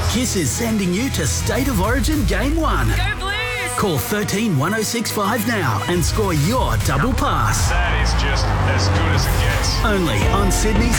Kiss is sending you to State of Origin Game 1. Go Blues! Call 13 1065 now and score your double pass. That is just as good as it gets. Only on Sydney's